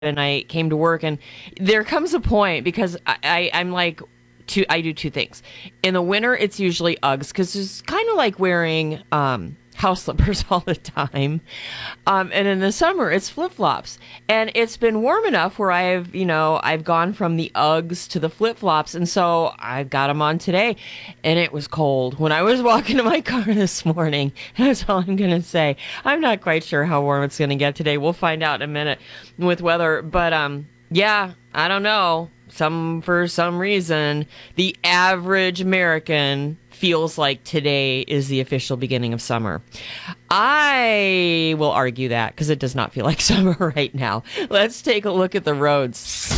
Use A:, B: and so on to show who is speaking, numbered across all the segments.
A: and I came to work, and there comes a point because I'm like, I do two things. In the winter, it's usually Uggs because it's kind of like wearing house slippers all the time. And in the summer, it's flip-flops. And it's been warm enough where I've gone from the Uggs to the flip-flops. And so I got them on today, and it was cold. When I was walking to my car this morning, that's all I'm going to say. I'm not quite sure how warm it's going to get today. We'll find out in a minute with weather. But yeah, I don't know. For some reason, the average American feels like today is the official beginning of summer. I will argue that because it does not feel like summer right now. Let's take a look at the roads.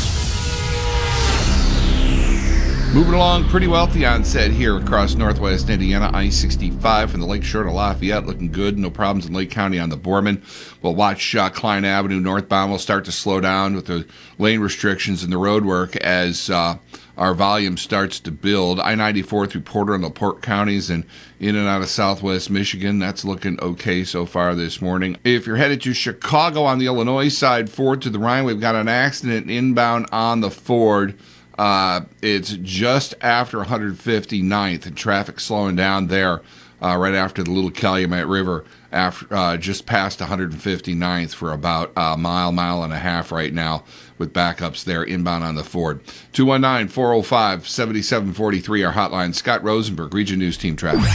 B: Moving along pretty well at the onset here across northwest Indiana. I-65 from the Lake Shore to Lafayette looking good. No problems in Lake County on the Borman. We'll watch Klein Avenue northbound will start to slow down with the lane restrictions and the road work as our volume starts to build. I-94 through Porter and LaPorte counties and in and out of southwest Michigan. That's looking okay so far this morning. If you're headed to Chicago on the Illinois side, Ford to the Rhine, we've got an accident inbound on the Ford. It's just after 159th and traffic slowing down there right after the Little Calumet River, after just past 159th for about a mile and a half right now with backups there inbound on the Ford. 219-405-7743, our hotline. Scott Rosenberg, Region News Team Traffic.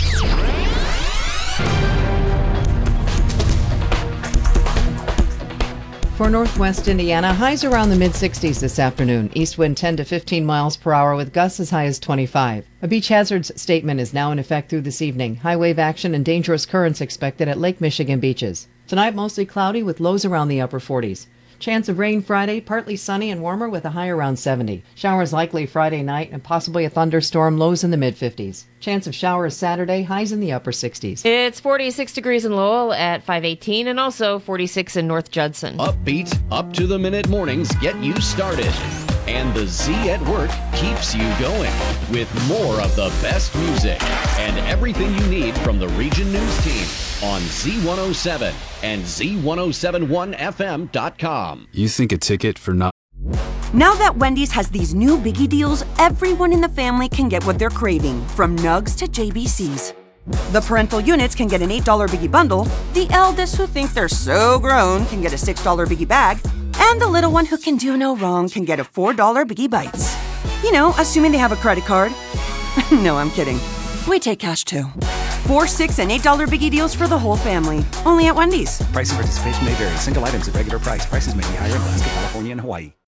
C: For northwest Indiana, highs around the mid-60s this afternoon. East wind 10 to 15 miles per hour with gusts as high as 25. A beach hazards statement is now in effect through this evening. High wave action and dangerous currents expected at Lake Michigan beaches. Tonight, mostly cloudy with lows around the upper 40s. Chance of rain Friday, partly sunny and warmer with a high around 70. Showers likely Friday night and possibly a thunderstorm, lows in the mid-50s. Chance of showers Saturday, highs in the upper 60s.
A: It's 46 degrees in Lowell at 518 and also 46 in North Judson.
D: Upbeat, up-to-the-minute mornings get you started. And the Z at Work keeps you going with more of the best music and everything you need from the Region News Team on Z107 and Z1071FM.com.
E: You think a ticket for not...
F: Now that Wendy's has these new biggie deals, everyone in the family can get what they're craving, from nugs to JBCs. The parental units can get an $8 biggie bundle, the eldest who think they're so grown can get a $6 biggie bag, and the little one who can do no wrong can get a $4 biggie bites. You know, assuming they have a credit card. No, I'm kidding. We take cash too. $4, $6, and $8 biggie deals for the whole family. Only at Wendy's.
G: Price and participation may vary. Single items at regular price. Prices may be higher in Alaska, California, and Hawaii.